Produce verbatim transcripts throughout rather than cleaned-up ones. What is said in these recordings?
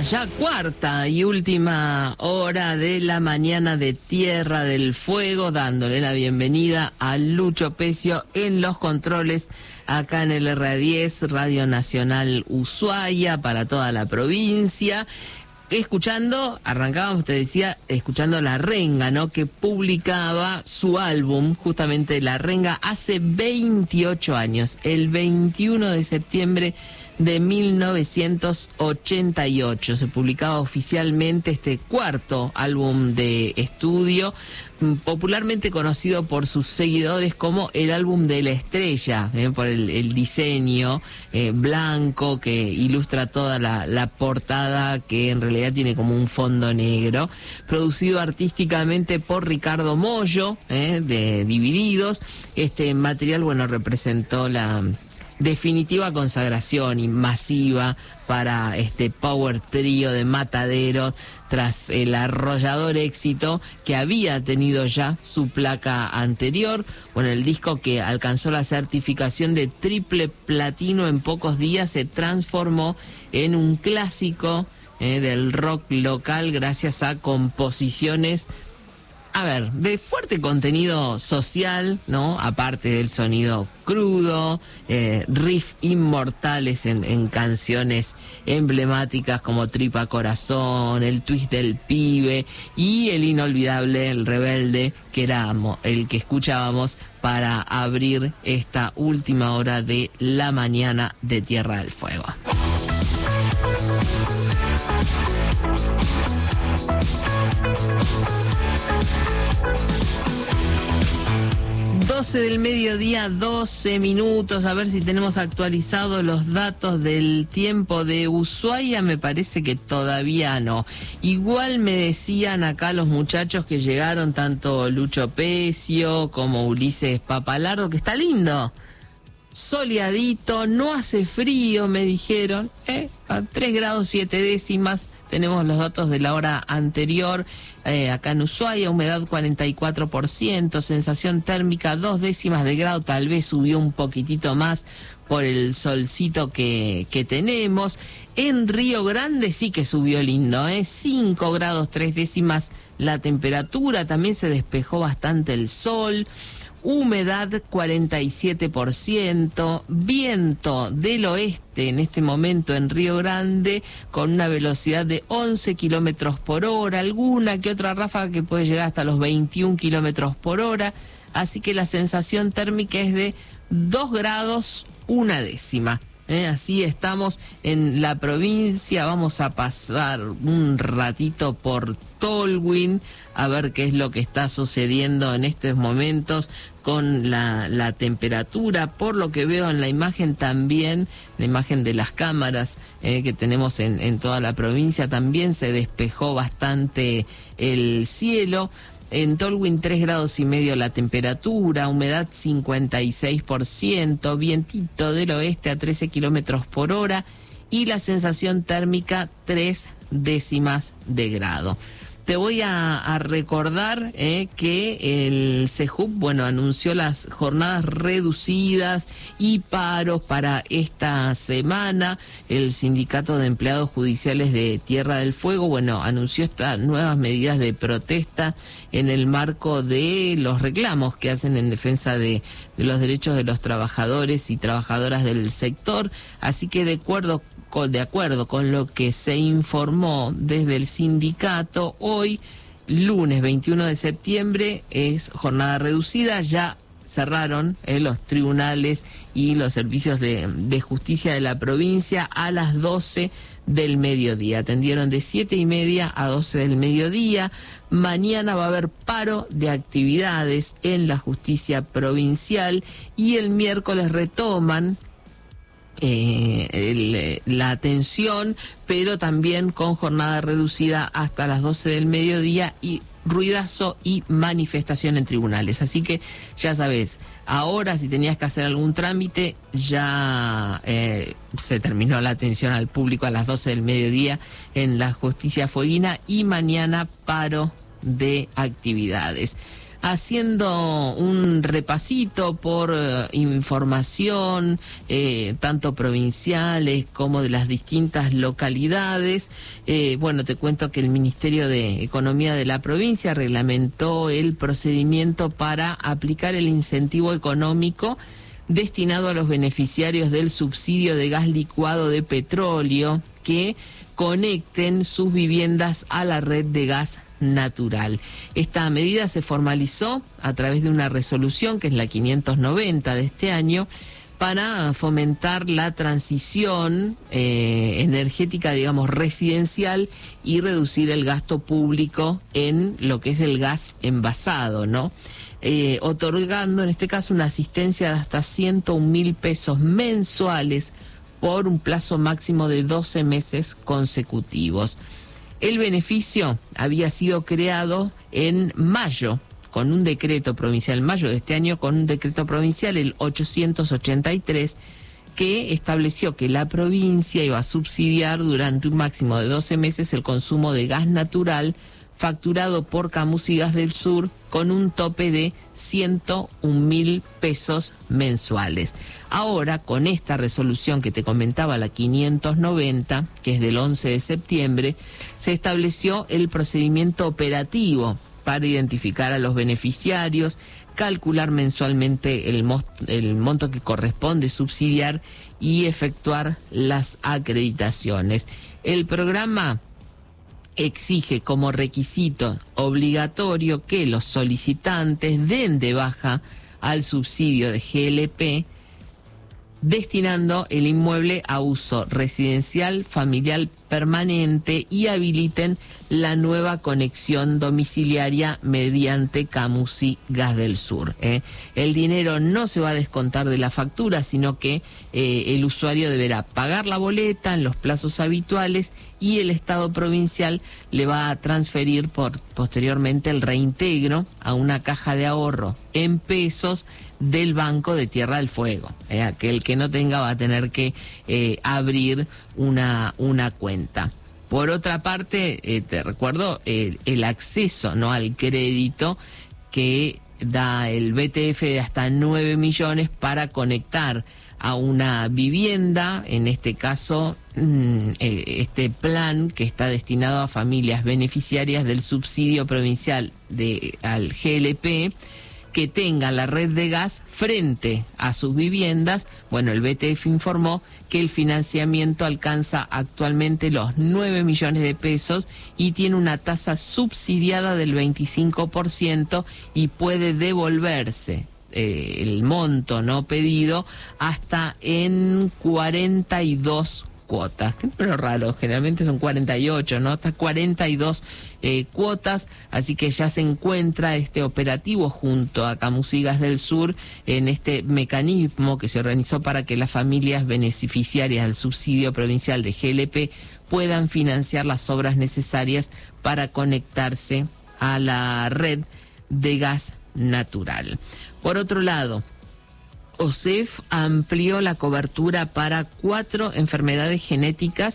ya cuarta y última hora de la mañana de Tierra del Fuego, dándole la bienvenida a Lucho Pecio en los controles acá en el R A diez, Radio Nacional Ushuaia, para toda la provincia. Escuchando, arrancábamos, te decía, escuchando La Renga, ¿no? Que publicaba su álbum, justamente La Renga, hace veintiocho años, el veintiuno de septiembre de mil novecientos ochenta y ocho. Se publicaba oficialmente este cuarto álbum de estudio, popularmente conocido por sus seguidores como el álbum de la estrella, eh, por el, el diseño eh, blanco que ilustra toda la, la portada, que en realidad tiene como un fondo negro, producido artísticamente por Ricardo Mollo, eh, de Divididos. Este material, bueno, representó la definitiva consagración y masiva para este power trío de Mataderos, tras el arrollador éxito que había tenido ya su placa anterior. Bueno, el disco, que alcanzó la certificación de triple platino en pocos días, se transformó en un clásico eh, del rock local gracias a composiciones, a ver, de fuerte contenido social, ¿no? Aparte del sonido crudo, eh, riff inmortales en, en canciones emblemáticas como Tripa Corazón, El Twist del Pibe y el inolvidable El Rebelde, que era el que escuchábamos para abrir esta última hora de la mañana de Tierra del Fuego. doce del mediodía, doce minutos, a ver si tenemos actualizados los datos del tiempo de Ushuaia. Me parece que todavía no. Igual me decían acá los muchachos que llegaron, tanto Lucho Pecio como Ulises Papalardo, que está lindo, soleadito, no hace frío, me dijeron, ¿eh? A tres grados siete décimas. Tenemos los datos de la hora anterior, eh, acá en Ushuaia, humedad cuarenta y cuatro por ciento, sensación térmica dos décimas de grado, tal vez subió un poquitito más por el solcito que, que tenemos. En Río Grande sí que subió lindo, ¿eh? cinco grados tres décimas la temperatura, también se despejó bastante el sol. Humedad cuarenta y siete por ciento, viento del oeste en este momento en Río Grande con una velocidad de once kilómetros por hora, alguna que otra ráfaga que puede llegar hasta los veintiún kilómetros por hora, así que la sensación térmica es de dos grados una décima. Eh, así estamos en la provincia. Vamos a pasar un ratito por Tolwyn a ver qué es lo que está sucediendo en estos momentos con la, la temperatura. Por lo que veo en la imagen también, la imagen de las cámaras eh, que tenemos en, en toda la provincia, también se despejó bastante el cielo. En Tolwyn tres grados y medio la temperatura, humedad cincuenta y seis por ciento, vientito del oeste a trece kilómetros por hora y la sensación térmica tres décimas de grado. Te voy a, a recordar eh, que el CEJUP, bueno, anunció las jornadas reducidas y paros para esta semana. El Sindicato de Empleados Judiciales de Tierra del Fuego, bueno, anunció estas nuevas medidas de protesta en el marco de los reclamos que hacen en defensa de, de los derechos de los trabajadores y trabajadoras del sector. Así que de acuerdo De acuerdo con lo que se informó desde el sindicato, hoy, lunes veintiuno de septiembre, es jornada reducida. Ya cerraron eh, los tribunales y los servicios de, de justicia de la provincia a las doce del mediodía. Atendieron de siete y media a doce del mediodía. Mañana va a haber paro de actividades en la justicia provincial y el miércoles retoman Eh, el, la atención, pero también con jornada reducida hasta las doce del mediodía y ruidazo y manifestación en tribunales. Así que ya sabes, ahora si tenías que hacer algún trámite, ya eh, se terminó la atención al público a las doce del mediodía en la justicia fueguina y mañana paro de actividades. haciendo un repasito por eh, información, eh, tanto provinciales como de las distintas localidades. Eh, bueno, te cuento que el Ministerio de Economía de la provincia reglamentó el procedimiento para aplicar el incentivo económico destinado a los beneficiarios del subsidio de gas licuado de petróleo que conecten sus viviendas a la red de gas natural. Esta medida se formalizó a través de una resolución, que es la quinientos noventa de este año, para fomentar la transición eh, energética, digamos, residencial y reducir el gasto público en lo que es el gas envasado, ¿no? Eh, otorgando en este caso una asistencia de hasta ciento un mil pesos mensuales por un plazo máximo de doce meses consecutivos. El beneficio había sido creado en mayo, con un decreto provincial, en mayo de este año, con un decreto provincial, el ochocientos ochenta y tres, que estableció que la provincia iba a subsidiar durante un máximo de doce meses el consumo de gas natural facturado por Camus y Gas del Sur con un tope de ciento un mil pesos mensuales. Ahora, con esta resolución que te comentaba, la quinientos noventa, que es del once de septiembre, se estableció el procedimiento operativo para identificar a los beneficiarios, calcular mensualmente el, mo- el monto que corresponde subsidiar y efectuar las acreditaciones. El programa exige como requisito obligatorio que los solicitantes den de baja al subsidio de G L P destinando el inmueble a uso residencial, familiar, permanente y habiliten la nueva conexión domiciliaria mediante Camus y Gas del Sur. ¿eh? El dinero no se va a descontar de la factura, sino que eh, el usuario deberá pagar la boleta en los plazos habituales y el Estado provincial le va a transferir por, posteriormente el reintegro a una caja de ahorro en pesos del Banco de Tierra del Fuego. ¿eh? Aquel que no tenga va a tener que eh, abrir una, una cuenta. Por otra parte, eh, te recuerdo eh, el acceso, ¿no?, al crédito que da el B T F de hasta nueve millones para conectar a una vivienda, en este caso mm, eh, este plan que está destinado a familias beneficiarias del subsidio provincial de, al G L P, que tengan la red de gas frente a sus viviendas. Bueno, el B T F informó que el financiamiento alcanza actualmente los nueve millones de pesos y tiene una tasa subsidiada del veinticinco por ciento y puede devolverse eh, el monto no pedido hasta en cuarenta y dos cuotas. Qué número raro, generalmente son cuarenta y ocho, ¿no? Hasta cuarenta y dos eh, cuotas, así que ya se encuentra este operativo junto a Camus y Gas del Sur en este mecanismo que se organizó para que las familias beneficiarias del subsidio provincial de G L P puedan financiar las obras necesarias para conectarse a la red de gas natural. Por otro lado, O S E F amplió la cobertura para cuatro enfermedades genéticas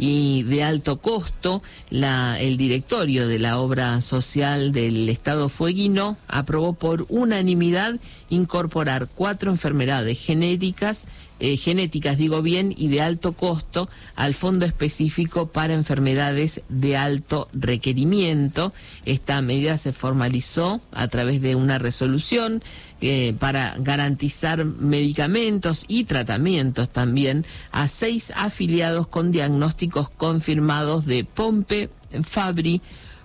y de alto costo. La, el directorio de la obra social del Estado fueguino aprobó por unanimidad incorporar cuatro enfermedades genéticas, eh, genéticas, digo bien, y de alto costo al Fondo Específico para Enfermedades de Alto Requerimiento. Esta medida se formalizó a través de una resolución Eh, para garantizar medicamentos y tratamientos también a seis afiliados con diagnósticos confirmados de Pompe, Fabry,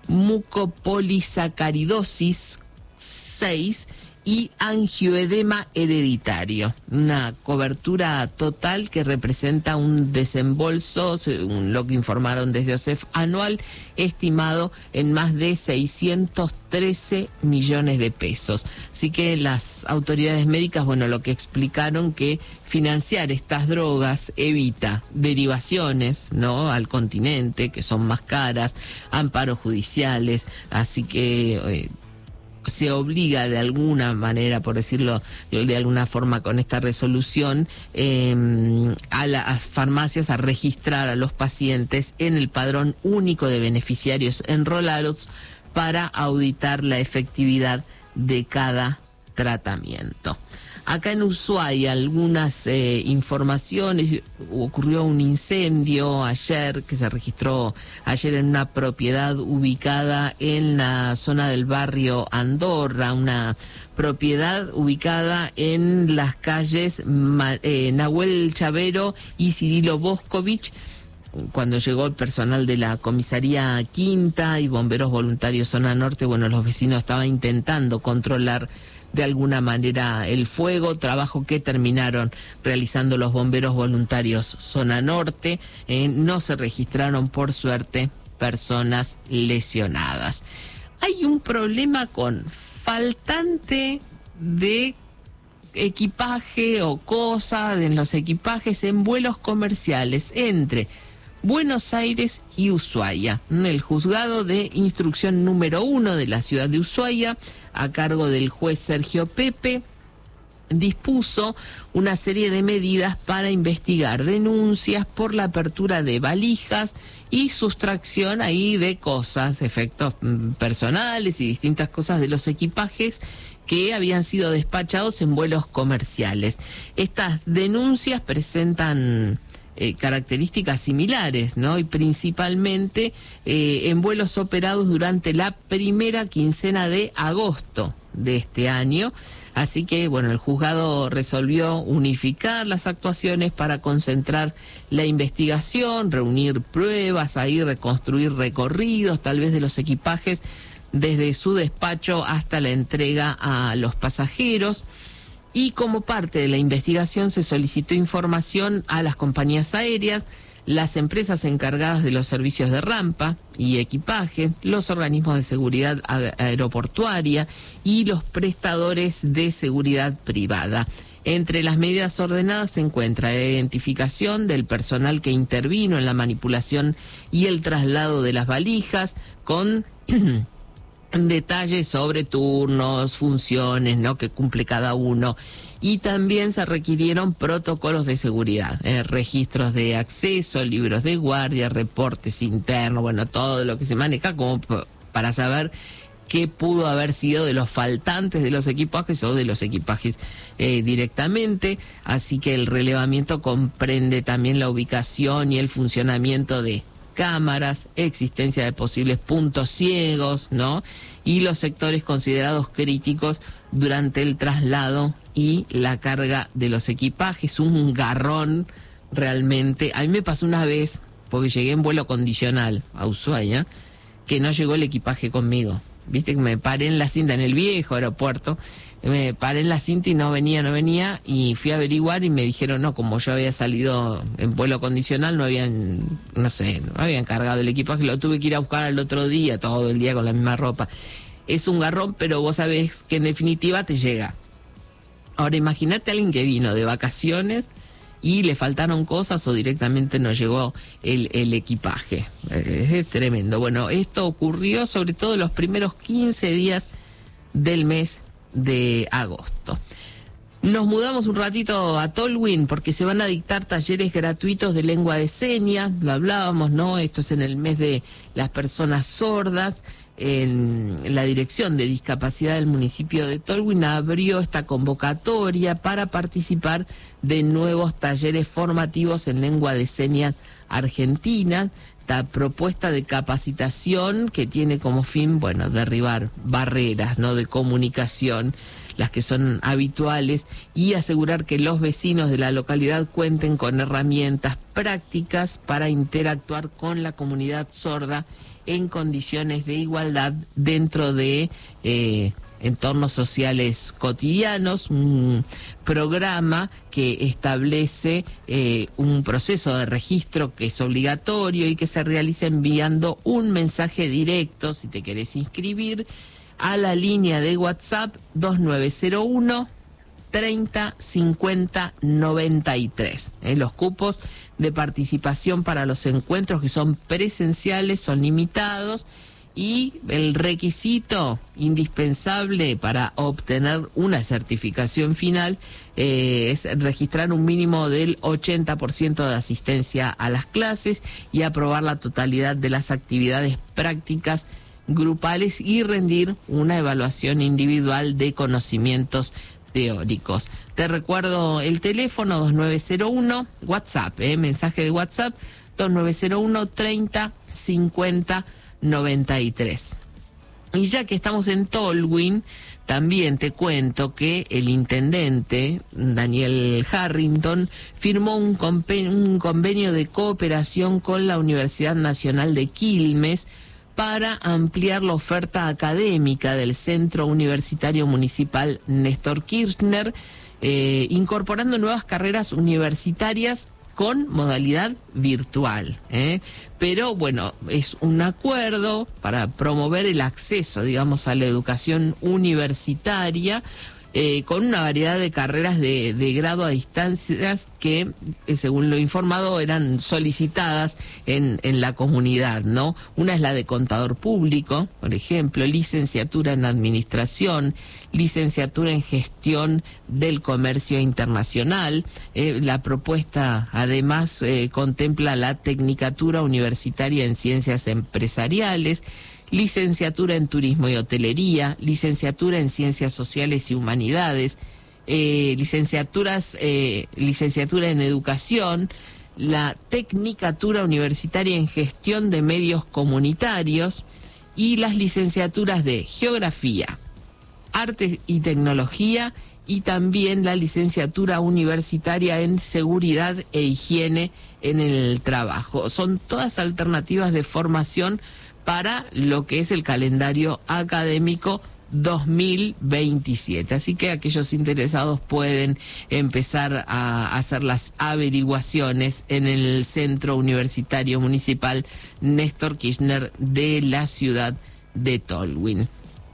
mucopolisacaridosis seis y angioedema hereditario. Una cobertura total que representa un desembolso, según lo que informaron desde O S E F, anual estimado en más de seiscientos trece millones de pesos. Así que las autoridades médicas, bueno, lo que explicaron que financiar estas drogas evita derivaciones, ¿no?, al continente, que son más caras, amparos judiciales, así que Eh, se obliga de alguna manera, por decirlo de alguna forma con esta resolución, eh, a las farmacias a registrar a los pacientes en el padrón único de beneficiarios enrolados para auditar la efectividad de cada tratamiento. Acá en Ushuaia, algunas eh, informaciones. Ocurrió un incendio ayer, que se registró ayer en una propiedad ubicada en la zona del barrio Andorra, una propiedad ubicada en las calles Ma- eh, Nahuel Chavero y Cirilo Boscovich. Cuando llegó el personal de la comisaría Quinta y bomberos voluntarios zona norte, bueno, los vecinos estaban intentando controlar de alguna manera el fuego, trabajo que terminaron realizando los bomberos voluntarios zona norte. Eh, no se registraron, por suerte, personas lesionadas. Hay un problema con faltante de equipaje o cosas en los equipajes en vuelos comerciales entre Buenos Aires y Ushuaia. El juzgado de instrucción número uno de la ciudad de Ushuaia, a cargo del juez Sergio Pepe, dispuso una serie de medidas para investigar denuncias por la apertura de valijas y sustracción ahí de cosas, efectos personales y distintas cosas de los equipajes que habían sido despachados en vuelos comerciales. Estas denuncias presentan Eh, características similares, ¿no? Y principalmente eh, en vuelos operados durante la primera quincena de agosto de este año. Así que, bueno, el juzgado resolvió unificar las actuaciones para concentrar la investigación, reunir pruebas, ahí reconstruir recorridos, tal vez de los equipajes desde su despacho hasta la entrega a los pasajeros. Y como parte de la investigación se solicitó información a las compañías aéreas, las empresas encargadas de los servicios de rampa y equipaje, los organismos de seguridad aeroportuaria y los prestadores de seguridad privada. Entre las medidas ordenadas se encuentra la identificación del personal que intervino en la manipulación y el traslado de las valijas, con detalles sobre turnos, funciones, ¿no?, que cumple cada uno. Y también se requirieron protocolos de seguridad, eh, registros de acceso, libros de guardia, reportes internos, bueno, todo lo que se maneja como p- para saber qué pudo haber sido de los faltantes de los equipajes o de los equipajes eh, directamente. Así que el relevamiento comprende también la ubicación y el funcionamiento de cámaras, existencia de posibles puntos ciegos, ¿no?, y los sectores considerados críticos durante el traslado y la carga de los equipajes. Un garrón realmente. A mí me pasó una vez, porque llegué en vuelo condicional a Ushuaia, que no llegó el equipaje conmigo. Viste que me paré en la cinta en el viejo aeropuerto, me paré en la cinta y no venía, no venía, y fui a averiguar y me dijeron, no, como yo había salido en vuelo condicional, no habían, no sé, no habían cargado el equipaje, lo tuve que ir a buscar al otro día, todo el día con la misma ropa. Es un garrón, pero vos sabés que en definitiva te llega. Ahora imagínate a alguien que vino de vacaciones y le faltaron cosas o directamente no llegó el, el equipaje. Es, es tremendo. Bueno, esto ocurrió sobre todo los primeros quince días del mes de agosto. Nos mudamos un ratito a Tolwyn porque se van a dictar talleres gratuitos de lengua de señas, lo hablábamos, ¿no? Esto es en el mes de las personas sordas. En la Dirección de Discapacidad del municipio de Tolwyn abrió esta convocatoria para participar de nuevos talleres formativos en lengua de señas argentina. Esta propuesta de capacitación que tiene como fin, bueno, derribar barreras, ¿no?, de comunicación, las que son habituales, y asegurar que los vecinos de la localidad cuenten con herramientas prácticas para interactuar con la comunidad sorda en condiciones de igualdad dentro de eh, entornos sociales cotidianos. Un programa que establece eh, un proceso de registro que es obligatorio y que se realiza enviando un mensaje directo, si te querés inscribir, a la línea de WhatsApp dos nueve cero uno treinta cincuenta noventa y tres. Eh, los cupos de participación para los encuentros que son presenciales son limitados, y el requisito indispensable para obtener una certificación final eh, es registrar un mínimo del ochenta por ciento de asistencia a las clases y aprobar la totalidad de las actividades prácticas grupales y rendir una evaluación individual de conocimientos teóricos. Te recuerdo el teléfono dos nueve cero uno, WhatsApp, eh, mensaje de WhatsApp, dos nueve cero uno, treinta, cincuenta, noventa y tres. Y ya que estamos en Tolwyn, también te cuento que el intendente, Daniel Harrington, firmó un convenio, un convenio de cooperación con la Universidad Nacional de Quilmes para ampliar la oferta académica del Centro Universitario Municipal Néstor Kirchner, eh, incorporando nuevas carreras universitarias con modalidad virtual, ¿eh? Pero bueno, es un acuerdo para promover el acceso, digamos, a la educación universitaria, eh, con una variedad de carreras de, de grado a distancias que, eh, según lo informado, eran solicitadas en, en la comunidad, ¿no? Una es la de contador público, por ejemplo, licenciatura en administración, licenciatura en gestión del comercio internacional. Eh, la propuesta además eh, contempla la tecnicatura universitaria en ciencias empresariales, licenciatura en turismo y hotelería, licenciatura en ciencias sociales y humanidades, eh, licenciaturas, eh, licenciatura en educación, la tecnicatura universitaria en gestión de medios comunitarios y las licenciaturas de geografía, arte y tecnología, y también la licenciatura universitaria en seguridad e higiene en el trabajo. Son todas alternativas de formación para lo que es el calendario académico dos mil veintisiete. Así que aquellos interesados pueden empezar a hacer las averiguaciones en el Centro Universitario Municipal Néstor Kirchner de la ciudad de Tolwyn.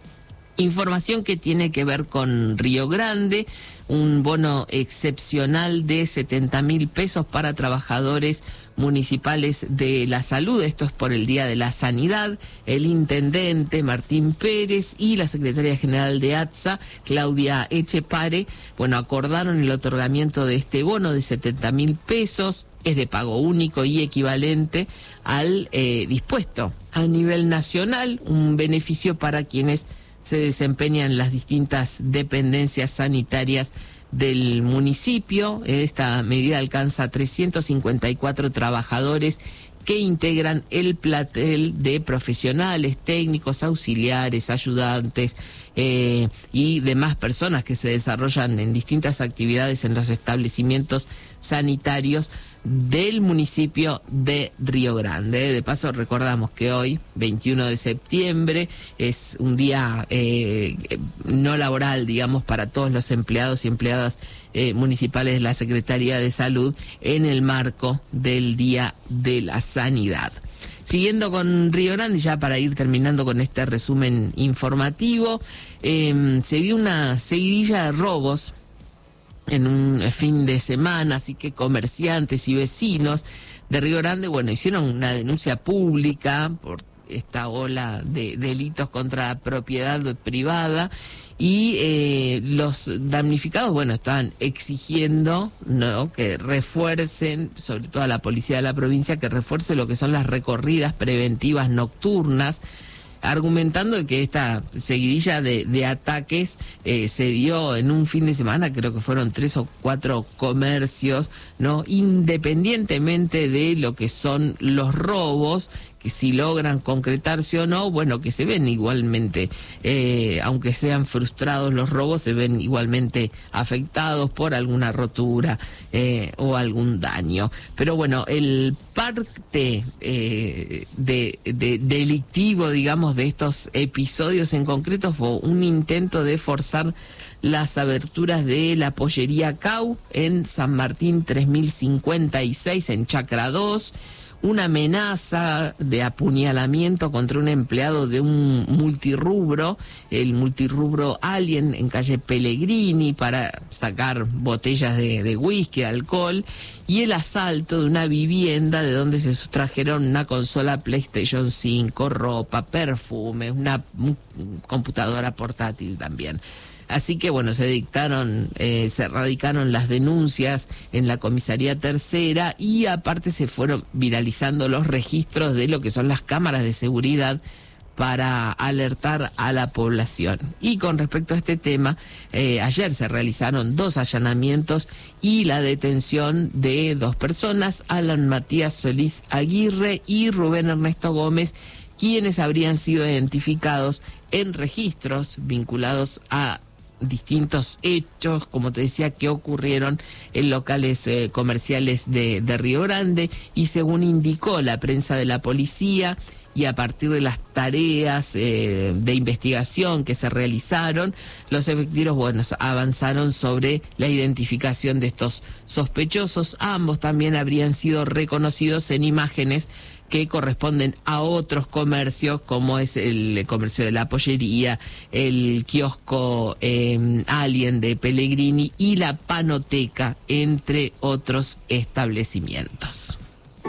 Información que tiene que ver con Río Grande, un bono excepcional de setenta mil pesos para trabajadores municipales de la salud. Esto es por el Día de la Sanidad. El intendente Martín Pérez y la secretaria general de A T S A, Claudia Echepare, bueno, acordaron el otorgamiento de este bono de setenta mil pesos. Es de pago único y equivalente al eh, dispuesto a nivel nacional, un beneficio para quienes se desempeñan en las distintas dependencias sanitarias del municipio. Esta medida alcanza a trescientos cincuenta y cuatro trabajadores que integran el plantel de profesionales, técnicos, auxiliares, ayudantes eh, y demás personas que se desarrollan en distintas actividades en los establecimientos sanitarios del municipio de Río Grande. De paso, recordamos que hoy, veintiuno de septiembre, es un día eh, no laboral, digamos, para todos los empleados y empleadas eh, municipales de la Secretaría de Salud en el marco del Día de la Sanidad. Siguiendo con Río Grande, ya para ir terminando con este resumen informativo, eh, se dio una seguidilla de robos en un fin de semana, así que comerciantes y vecinos de Río Grande, bueno, hicieron una denuncia pública por esta ola de delitos contra la propiedad privada y eh, los damnificados, bueno, estaban exigiendo, ¿no?, que refuercen, sobre todo a la policía de la provincia, que refuerce lo que son las recorridas preventivas nocturnas, argumentando que esta seguidilla de, de ataques eh, se dio en un fin de semana. Creo que fueron tres o cuatro comercios, ¿no?, independientemente de lo que son los robos, que si logran concretarse o no, bueno, que se ven igualmente, eh, aunque sean frustrados los robos, se ven igualmente afectados por alguna rotura eh, o algún daño. Pero bueno, el parte eh, de, de delictivo, digamos, de estos episodios en concreto fue un intento de forzar las aberturas de la pollería Cau en San Martín tres mil cincuenta y seis en Chacra dos, una amenaza de apuñalamiento contra un empleado de un multirrubro, el multirrubro Alien en calle Pellegrini, para sacar botellas de, de whisky, de alcohol, y el asalto de una vivienda de donde se sustrajeron una consola PlayStation cinco, ropa, perfume, una, una computadora portátil también. Así que bueno, se dictaron, eh, se radicaron las denuncias en la comisaría tercera y aparte se fueron viralizando los registros de lo que son las cámaras de seguridad para alertar a la población. Y con respecto a este tema, eh, ayer se realizaron dos allanamientos y la detención de dos personas, Alan Matías Solís Aguirre y Rubén Ernesto Gómez, quienes habrían sido identificados en registros vinculados a distintos hechos, como te decía, que ocurrieron en locales eh, comerciales de, de Río Grande, y según indicó la prensa de la policía, y a partir de las tareas eh, de investigación que se realizaron, los efectivos, bueno, avanzaron sobre la identificación de estos sospechosos. Ambos también habrían sido reconocidos en imágenes que corresponden a otros comercios, como es el comercio de la pollería, el kiosco eh, Alien de Pellegrini y la Panoteca, entre otros establecimientos.